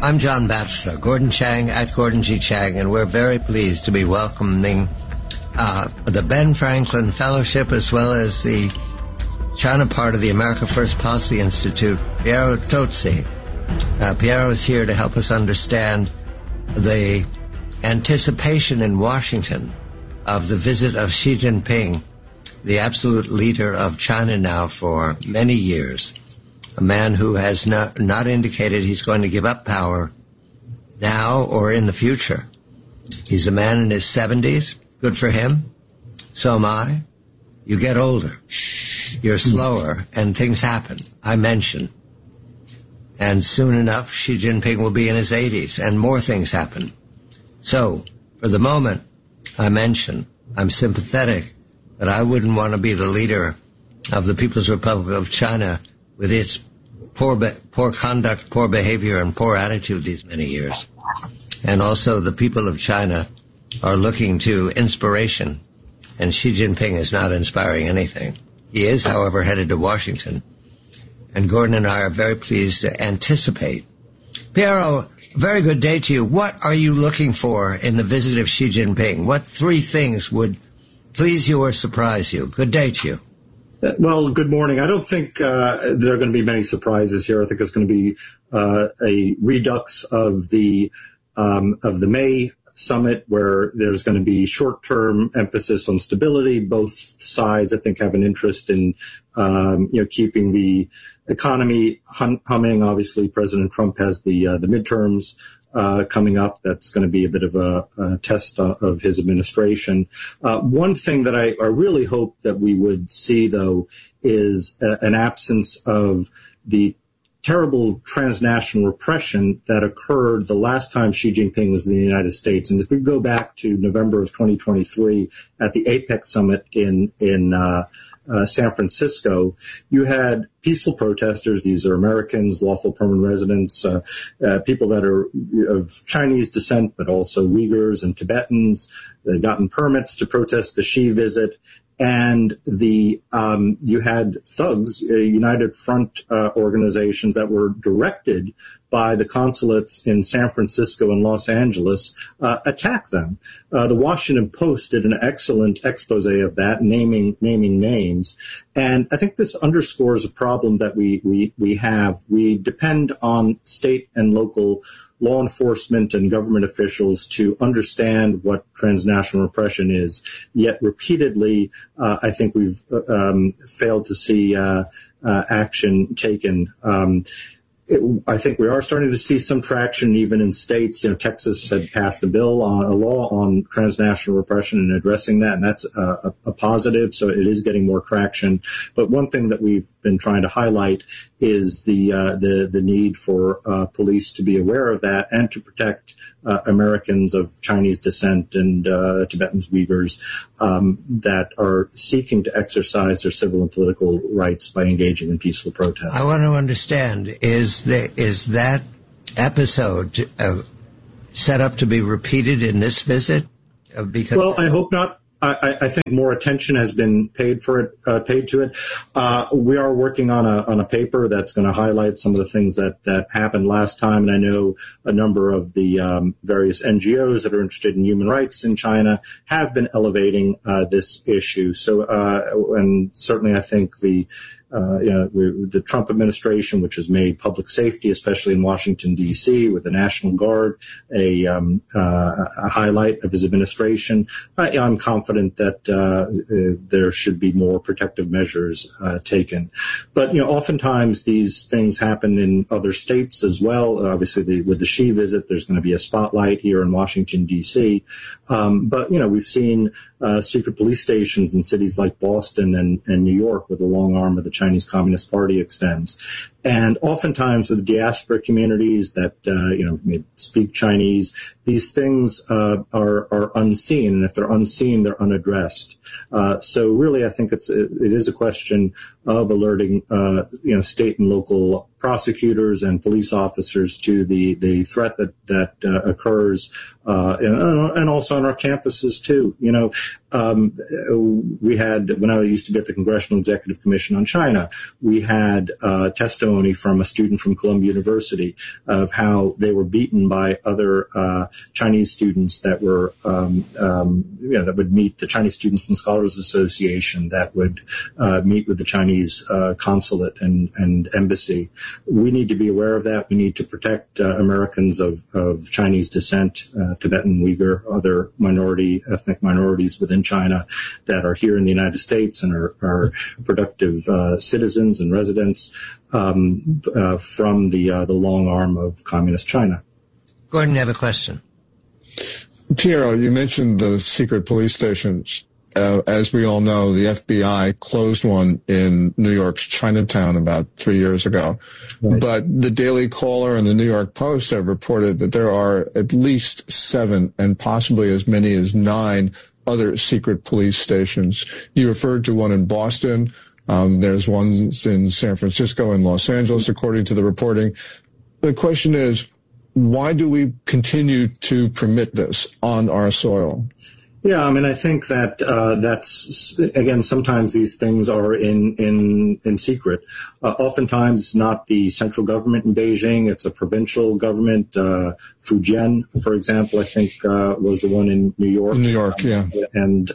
I'm John Batchelor, Gordon Chang at Gordon G. Chang, and we're very pleased to be welcoming the Ben Franklin Fellowship as well as the China part of the America First Policy Institute, Piero Tozzi. Piero is here to help us understand the anticipation in Washington of the visit of Xi Jinping, the absolute leader of China now for many years. A man who has not indicated he's going to give up power now or in the future. He's a man in his 70s. Good for him. So am I. You get older. You're slower, and things happen. I mentioned. And soon enough, Xi Jinping will be in his 80s, and more things happen. So, for the moment, I mentioned, I'm sympathetic that I wouldn't want to be the leader of the People's Republic of China with its poor conduct, poor behavior, and poor attitude these many years. And also the people of China are looking to inspiration, and Xi Jinping is not inspiring anything. He is, however, headed to Washington. And Gordon and I are very pleased to anticipate. Piero, very good day to you. What are you looking for in the visit of Xi Jinping? What three things would please you or surprise you? Good day to you. Well, good morning. I don't think there are going to be many surprises here. I think it's going to be a redux of the May summit, where there's going to be short-term emphasis on stability. Both sides, I think, have an interest in keeping the economy humming. Obviously, President Trump has the midterms coming up. That's going to be a bit of a test of his administration. One thing that I really hope that we would see, though, is an absence of the terrible transnational repression that occurred the last time Xi Jinping was in the United States. And if we go back to November of 2023 at the APEC summit in San Francisco, you had peaceful protesters. These are Americans, lawful permanent residents, people that are of Chinese descent, but also Uyghurs and Tibetans. They'd gotten permits to protest the Xi visit. And you had thugs, United Front organizations that were directed by the consulates in San Francisco and Los Angeles, attack them. The Washington Post did an excellent expose of that, naming names. And I think this underscores a problem that we have. We depend on state and local law enforcement and government officials to understand what transnational repression is. Yet repeatedly, I think we've failed to see action taken. I think we are starting to see some traction even in states. Texas had passed a law on transnational repression and addressing that, and that's a positive. So it is getting more traction. But one thing that we've been trying to highlight is the need for police to be aware of that and to protect Americans of Chinese descent and Tibetans, Uyghurs that are seeking to exercise their civil and political rights by engaging in peaceful protest. I want to understand, is that episode set up to be repeated in this visit? Well, I hope not. I think more attention has been paid to it. We are working on a paper that's going to highlight some of the things that happened last time. And I know a number of the various NGOs that are interested in human rights in China have been elevating this issue. So, and certainly I think the Trump administration, which has made public safety, especially in Washington, D.C., with the National Guard, a highlight of his administration. I'm confident that there should be more protective measures taken. But, oftentimes these things happen in other states as well. Obviously, with the Xi visit, there's going to be a spotlight here in Washington, D.C. But, we've seen secret police stations in cities like Boston and New York, where the long arm of the Chinese Communist Party extends. And oftentimes with diaspora communities that, may speak Chinese, these things are unseen. And if they're unseen, they're unaddressed. So really, I think it is a question of alerting, state and local prosecutors and police officers to the threat that occurs, and also on our campuses too. We had, when I used to be at the Congressional Executive Commission on China, we had testimony testimony from a student from Columbia University of how they were beaten by other Chinese students that were, that would meet the Chinese Students and Scholars Association, that would meet with the Chinese consulate and embassy. We need to be aware of that. We need to protect Americans of Chinese descent, Tibetan, Uyghur, other ethnic minorities within China that are here in the United States and are productive citizens and residents from the long arm of communist China. Gordon, you have a question. Piero, you mentioned the secret police stations. As we all know, the FBI closed one in New York's Chinatown about 3 years ago. Right. But the Daily Caller and the New York Post have reported that there are at least 7 and possibly as many as 9 other secret police stations. You referred to one in Boston. There's ones in San Francisco and Los Angeles, according to the reporting. The question is, why do we continue to permit this on our soil? Yeah, I mean, I think that that's, again, sometimes these things are in secret. Oftentimes it's not the central government in Beijing, it's a provincial government. Fujian, for example, I think was the one in New York. New York, yeah. And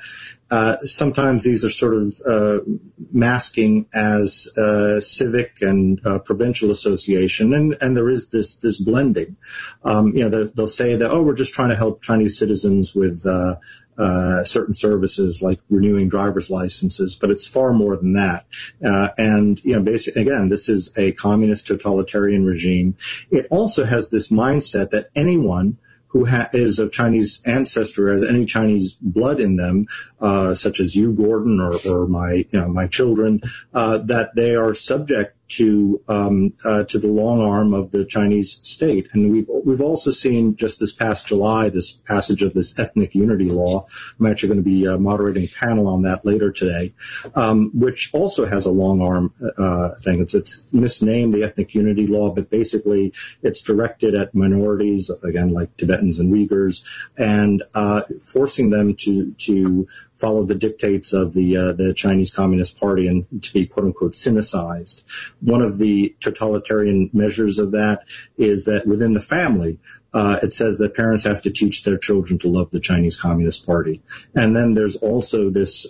sometimes these are sort of masking as civic and provincial association, and there is this blending. They'll say that, we're just trying to help Chinese citizens with certain services like renewing driver's licenses, but it's far more than that. Basically, again, this is a communist totalitarian regime. It also has this mindset that anyone who is of Chinese ancestry, has any Chinese blood in them, such as you, Gordon, or my children, that they are subject to the long arm of the Chinese state. And we've also seen just this past July, this passage of this ethnic unity law. I'm actually going to be moderating a panel on that later today, which also has a long arm thing. It's misnamed the ethnic unity law, but basically it's directed at minorities, again, like Tibetans and Uyghurs, and forcing them to follow the dictates of the Chinese Communist Party and to be, quote unquote, Sinicized. One of the totalitarian measures of that is that within the family, it says that parents have to teach their children to love the Chinese Communist Party. And then there's also this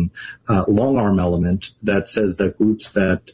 long arm element that says that groups that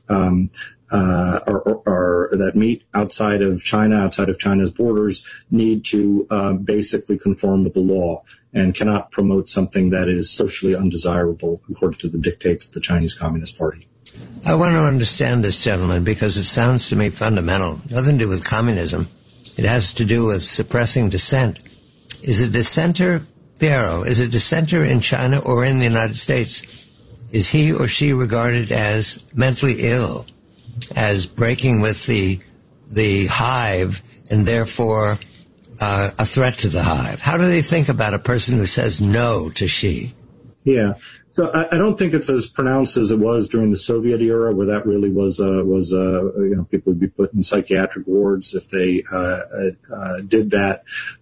that meet outside of China, outside of China's borders, need to basically conform with the law and cannot promote something that is socially undesirable according to the dictates of the Chinese Communist Party. I want to understand this, gentlemen, because it sounds to me fundamental. Nothing to do with communism. It has to do with suppressing dissent. Is a dissenter, Piero, is a dissenter in China or in the United States, is he or she regarded as mentally ill, as breaking with the hive, and therefore a threat to the hive? How do they think about a person who says no to Xi? Yeah. So I don't think it's as pronounced as it was during the Soviet era, where that really was people would be put in psychiatric wards if they did that.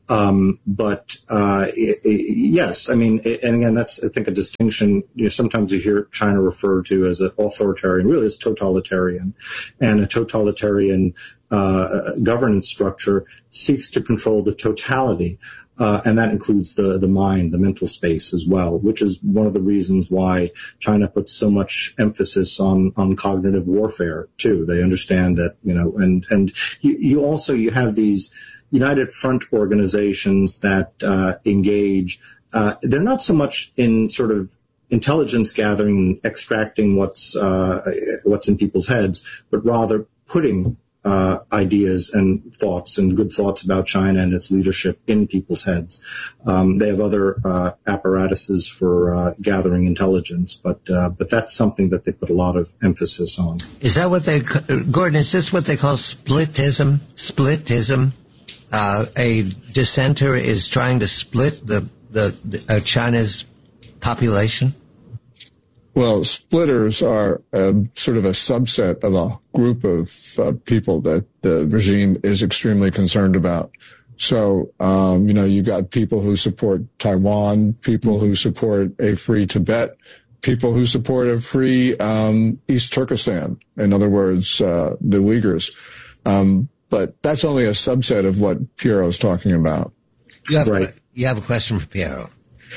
Yes, I mean, and again, that's, I think, a distinction. Sometimes you hear China referred to as an authoritarian. Really, it's totalitarian, and a totalitarian governance structure seeks to control the totality. And that includes the mind, the mental space as well, which is one of the reasons why China puts so much emphasis on cognitive warfare too. They understand that, and you have these United Front organizations that engage. They're not so much in sort of intelligence gathering, extracting what's in people's heads, but rather putting ideas and thoughts and good thoughts about China and its leadership in people's heads. They have other apparatuses for gathering intelligence, but that's something that they put a lot of emphasis on. Is that what Gordon, is this what they call splitism? Splitism? A dissenter is trying to split the China's population? Well, splitters are sort of a subset of a group of people that the regime is extremely concerned about. So, you got people who support Taiwan, people who support a free Tibet, people who support a free East Turkestan, in other words, the Uyghurs. But that's only a subset of what Piero's talking about. You have a question for Piero.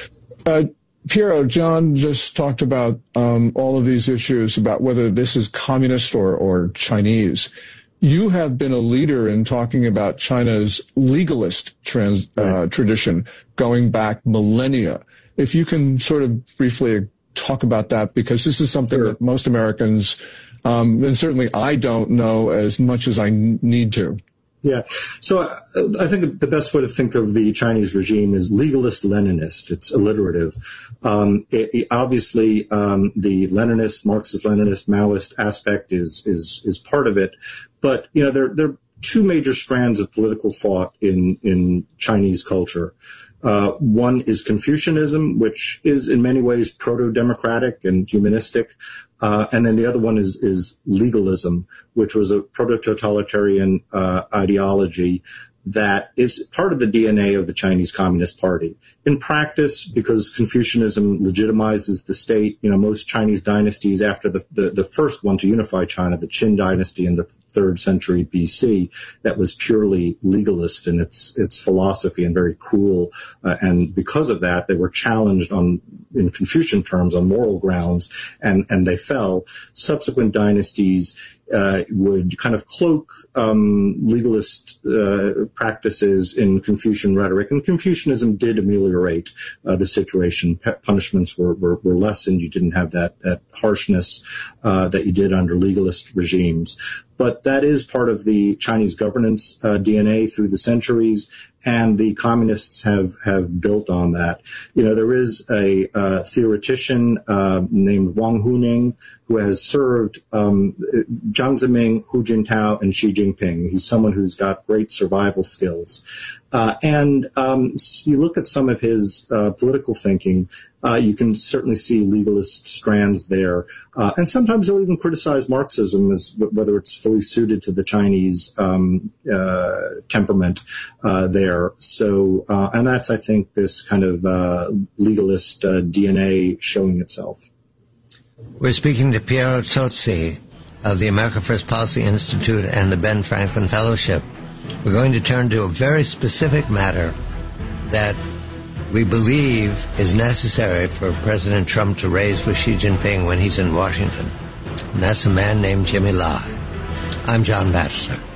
Piero, John just talked about all of these issues about whether this is communist or Chinese. You have been a leader in talking about China's legalist tradition going back millennia. If you can sort of briefly talk about that, because this is something that most Americans, and certainly I don't know as much as I need to. Yeah. So I think the best way to think of the Chinese regime is legalist-Leninist. It's alliterative. Obviously, the Leninist, Marxist-Leninist, Maoist aspect is part of it. But, you know, there are two major strands of political thought in Chinese culture. One is Confucianism, which is in many ways proto-democratic and humanistic. And then the other one is legalism, which was a proto-totalitarian ideology that is part of the DNA of the Chinese Communist Party. In practice, because Confucianism legitimizes the state, you know, most Chinese dynasties after the first one to unify China, the Qin dynasty in the 3rd century BC, that was purely legalist in its philosophy and very cruel. And because of that, they were challenged in Confucian terms on moral grounds, and they fell. Subsequent dynasties would kind of cloak legalist practices in Confucian rhetoric, and Confucianism did ameliorate the situation. Punishments were lessened. You didn't have that harshness that you did under legalist regimes. But that is part of the Chinese governance DNA through the centuries, and the communists have built on that. You know, there is a theoretician named Wang Huning who has served Jiang Zemin, Hu Jintao, and Xi Jinping. He's someone who's got great survival skills. And you look at some of his political thinking, you can certainly see legalist strands there. And sometimes he'll even criticize Marxism as whether it's fully suited to the Chinese temperament there. So, and that's, I think, this kind of legalist DNA showing itself. We're speaking to Piero Tozzi of the America First Policy Institute and the Ben Franklin Fellowship. We're going to turn to a very specific matter that we believe is necessary for President Trump to raise with Xi Jinping when he's in Washington. And that's a man named Jimmy Lai. I'm John Batchelor.